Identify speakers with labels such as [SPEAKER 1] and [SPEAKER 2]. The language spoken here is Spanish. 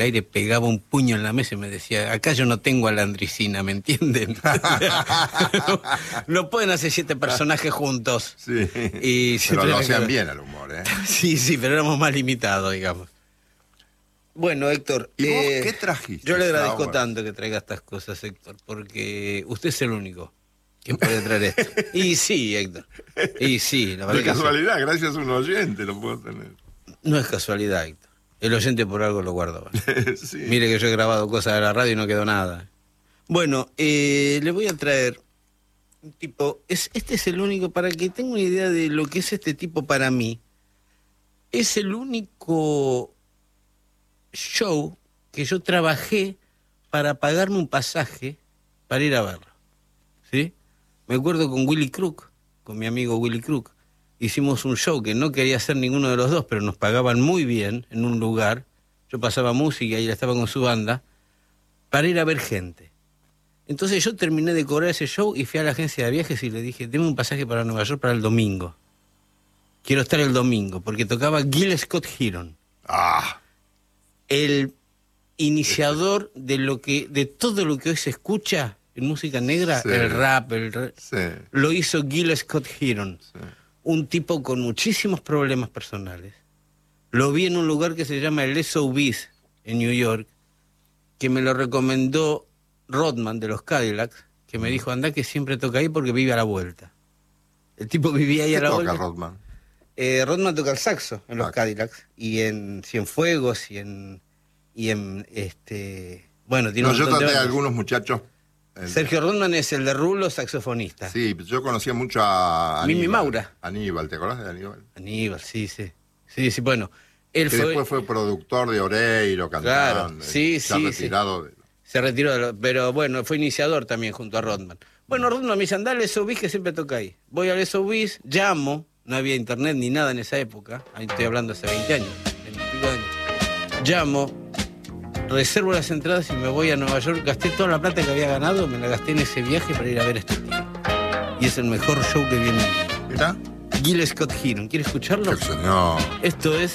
[SPEAKER 1] aire pegaba un puño en la mesa y me decía, acá yo no tengo a la Andricina, ¿me entienden? no pueden hacer 7 personajes juntos.
[SPEAKER 2] Sí,
[SPEAKER 1] y
[SPEAKER 2] pero lo hacían bien el humor, ¿eh?
[SPEAKER 1] Sí, pero éramos más limitados, digamos. Bueno, Héctor,
[SPEAKER 2] ¿Y vos qué trajiste?
[SPEAKER 1] Yo le agradezco tanto que traiga estas cosas, Héctor, porque usted es el único que puede traer esto. Y sí, Héctor. Y sí, la verdad.
[SPEAKER 2] De casualidad, gracias a un oyente lo puedo tener.
[SPEAKER 1] No es casualidad, Héctor. El oyente por algo lo guardaba.
[SPEAKER 2] Sí.
[SPEAKER 1] Mire que yo he grabado cosas de la radio y no quedó nada. Bueno, le voy a traer un tipo. Este es el único, para que tenga una idea de lo que es este tipo para mí. Es el único show que yo trabajé para pagarme un pasaje para ir a verlo. ¿Sí? Me acuerdo con Willy Crook, con mi amigo Willy Crook. Hicimos un show que no quería hacer ninguno de los dos, pero nos pagaban muy bien en un lugar. Yo pasaba música y él estaba con su banda para ir a ver gente. Entonces yo terminé de cobrar ese show y fui a la agencia de viajes y le dije, deme un pasaje para Nueva York para el domingo. Quiero estar el domingo, porque tocaba Gil Scott Heron. El iniciador de todo lo que hoy se escucha en música negra, sí. El rap, sí. Lo hizo Gil Scott Heron. Sí. Un tipo con muchísimos problemas personales. Lo vi en un lugar que se llama el SOBs en New York, que me lo recomendó Rodman de los Cadillacs, que me dijo, anda que siempre toca ahí porque vive a la vuelta. El tipo vivía ahí a la vuelta. ¿Qué toca
[SPEAKER 2] Rodman?
[SPEAKER 1] Rodman toca el saxo en los Cadillacs y en Cienfuegos bueno, tiene
[SPEAKER 2] yo traté a algunos muchachos.
[SPEAKER 1] Sergio Rodman es el de Rulo, saxofonista.
[SPEAKER 2] Sí, yo conocía mucho a
[SPEAKER 1] Mimi Maura.
[SPEAKER 2] Aníbal, ¿te acordás de Aníbal?
[SPEAKER 1] Aníbal, sí, bueno.
[SPEAKER 2] Él después fue productor de Oreiro, cantando.
[SPEAKER 1] Claro, sí. Se retiró, pero bueno, fue iniciador también junto a Rodman. Bueno, Rodman me dice, anda al SOBs que siempre toca ahí. Voy al SOBs, llamo, no había internet ni nada en esa época, ahí estoy hablando hace 20 años, 20 y pico de años. Llamo, reservo las entradas y me voy a Nueva York. Gasté toda la plata que había ganado, me la gasté en ese viaje para ir a ver a este tío. Y es el mejor show que vi en mi vida.
[SPEAKER 2] ¿Mira?
[SPEAKER 1] Gil Scott Heron. ¿Quiere escucharlo?
[SPEAKER 2] Sí, señor.
[SPEAKER 1] Esto es